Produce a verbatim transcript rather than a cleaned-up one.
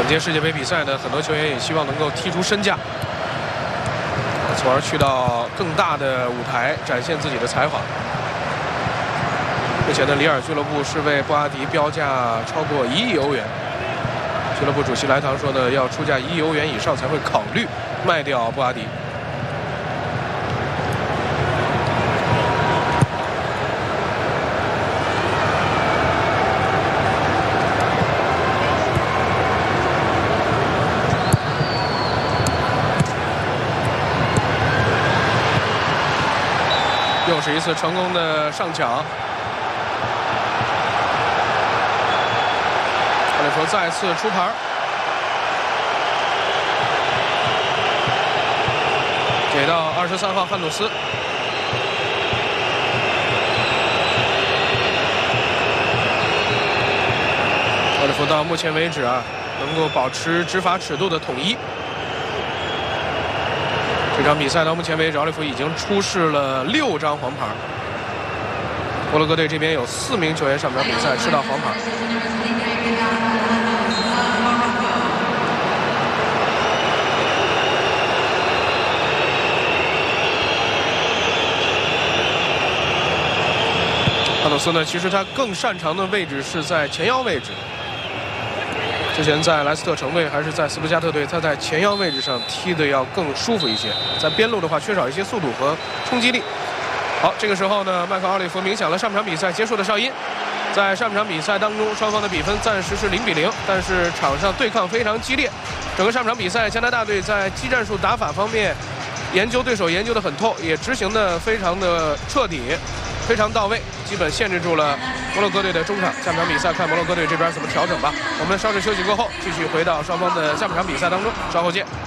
本届世界杯比赛呢，很多球员也希望能够踢出身价，从而去到更大的舞台展现自己的才华。目前呢，里尔俱乐部是为布阿迪标价超过一亿欧元。俱乐部主席莱唐说呢，要出价一亿欧元以上才会考虑卖掉布阿迪。 又是一次成功的上抢，阿里弗再次出牌，给到二十三号汉努斯，阿里弗到目前为止啊，能够保持执法尺度的统一。 这场比赛到目前为止，奥利弗已经出示了六张黄牌。摩洛哥队这边有四名球员上场比赛吃到黄牌。阿努斯呢，其实他更擅长的位置是在前腰位置。 之前在莱斯特城队还是在斯图加特队，他在前腰位置上踢的要更舒服一些。在边路的话，缺少一些速度和冲击力。好，这个时候呢，麦克奥利弗鸣响了上场比赛结束的哨音。在上场比赛当中，双方的比分暂时是零比零，但是场上对抗非常激烈。整个上场比赛，加拿大队在技战术打法方面研究对手研究得很透，也执行的非常的彻底。 非常到位，基本限制住了摩洛哥队的中场。下半场比赛看摩洛哥队这边怎么调整吧。我们稍事休息过后，继续回到双方的下半场比赛当中，稍后见。